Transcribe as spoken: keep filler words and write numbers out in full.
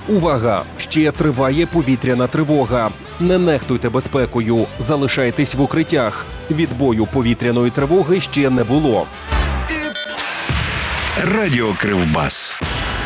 Увага! Ще триває повітряна тривога. Не нехтуйте безпекою, залишайтесь в укриттях. Відбою повітряної тривоги ще не було. Радіо Кривбас.